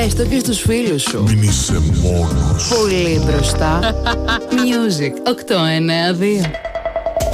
Πες το και στους φίλους σου. Μην είσαι μόνος. Πολύ μπροστά. Music 892.